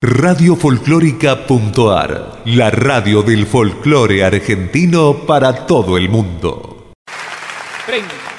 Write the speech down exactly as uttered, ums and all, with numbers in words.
Radio Folclórica punto a r, la radio del folclore argentino para todo el mundo. treinta.